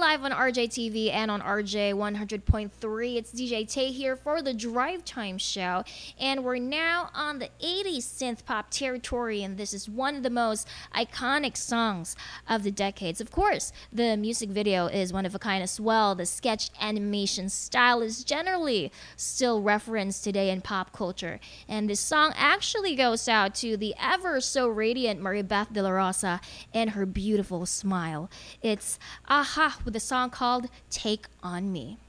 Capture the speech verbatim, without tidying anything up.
live on R J T V and on R J one hundred point three. It's D J Tay here for the Drive Time Show. And we're now on the eighties synth pop territory, and this is one of the most iconic songs of the decades. Of course, the music video is one of a kind as well. The sketch animation style is generally still referenced today in pop culture. And this song actually goes out to the ever so radiant Maribeth de la Rosa and her beautiful smile. It's a-ha with a song called Take On Me.